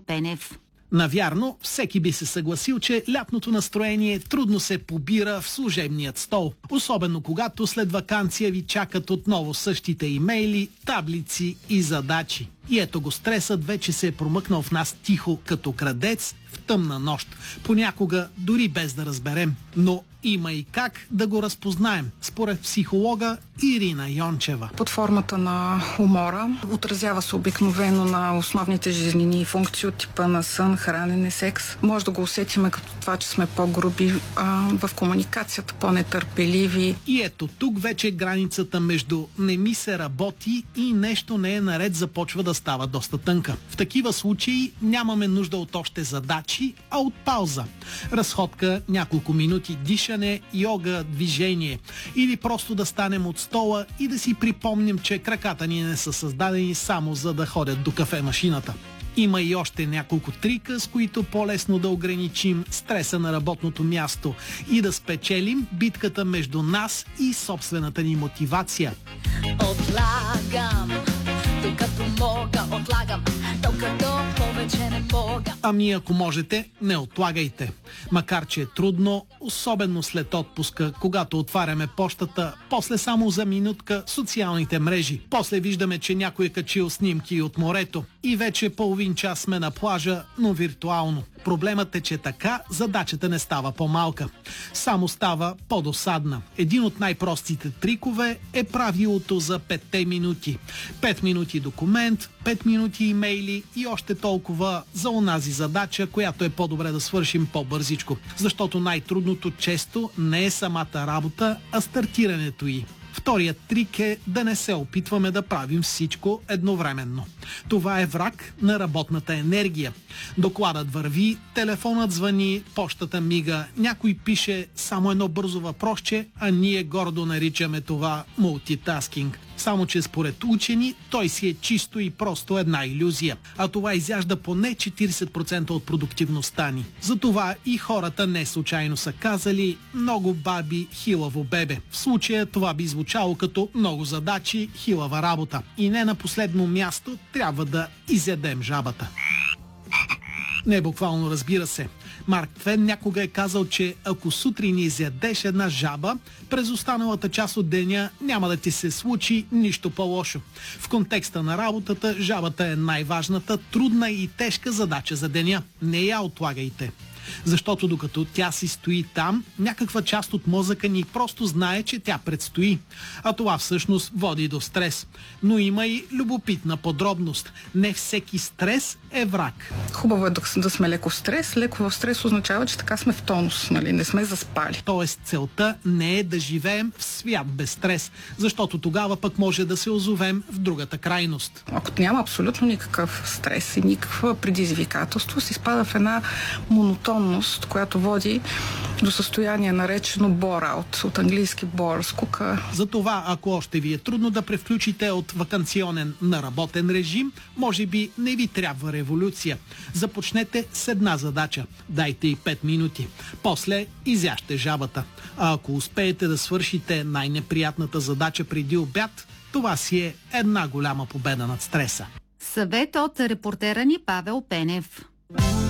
Пенев. Навярно, всеки би се съгласил, че лятното настроение трудно се побира в служебният стол. Особено когато след ваканция ви чакат отново същите имейли, таблици и задачи. И ето го, стресът вече се е промъкнал в нас тихо, като крадец в тъмна нощ. Понякога дори без да разберем. Но има и как да го разпознаем, според психолога Ирина Йончева. Под формата на умора отразява се обикновено на основните жизнени функции от типа на сън, хранене, секс. Може да го усетиме като това, че сме по-груби в комуникацията, по-нетърпеливи. И ето тук вече границата между не ми се работи и нещо не е наред започва да става доста тънка. В такива случаи нямаме нужда от още задачи, а от пауза. Разходка, няколко минути дишане, йога, движение. Или просто да станем от стола и да си припомним, че краката ни не са създадени само за да ходят до кафемашината. Има и още няколко трика, с които по-лесно да ограничим стреса на работното място и да спечелим битката между нас и собствената ни мотивация. Отлагам, докато мога, отлагам, докато повече не мога. Ами ако можете, не отлагайте. Макар че е трудно, особено след отпуска, когато отваряме пощата, после само за минутка социалните мрежи. После виждаме, че някой е качил снимки от морето и вече половин час сме на плажа, но виртуално. Проблемът е, че така задачата не става по-малка. Само става по-досадна. Един от най-простите трикове е правилото за 5 минути. 5 минути документ, 5 минути имейли и още толкова за онази задача, която е по-добре да свършим по-бързичко. Защото най-трудното често не е самата работа, а стартирането й. Вторият трик е да не се опитваме да правим всичко едновременно. Това е враг на работната енергия. Докладът върви, телефонът звъни, пощата мига, някой пише само едно бързо въпросче, а ние гордо наричаме това мултитаскинг. Само че според учени той си е чисто и просто една илюзия. А това изяжда поне 40% от продуктивността ни. Затова и хората не случайно са казали много баби, хилаво бебе. В случая това би звучало като много задачи, хилава работа. И не на последно място трябва да изядем жабата. Не буквално, разбира се. Марк Твен някога е казал, че ако сутрин изядеш една жаба, през останалата част от деня няма да ти се случи нищо по-лошо. В контекста на работата, жабата е най-важната, трудна и тежка задача за деня. Не я отлагайте. Защото докато тя си стои там, някаква част от мозъка ни просто знае, че тя предстои. А това всъщност води до стрес. Но има и любопитна подробност. Не всеки стрес е враг. Хубаво е да сме леко в стрес. Леко в стрес означава, че така сме в тонус, нали? Не сме заспали. Тоест целта не е да живеем в свят без стрес, защото тогава пък може да се озовем в другата крайност. Ако няма абсолютно никакъв стрес и никакво предизвикателство, се изпада в една монотонност, която води до състояние наречено bore-out, от английски bore, скука. Затова, ако още ви е трудно да превключите от ваканционен на работен режим, може би не ви трябва революция. Започнете с една задача. Дайте и 5 минути. После изяжте жабата. А ако успеете да свършите най-неприятната задача преди обяд, това си е една голяма победа над стреса. Съвет от репортера ни Павел Пенев.